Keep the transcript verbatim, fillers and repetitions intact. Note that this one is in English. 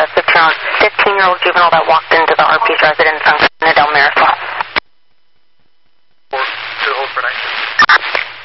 fifteen-year-old juvenile that walked into the R P's residence on Del Mar.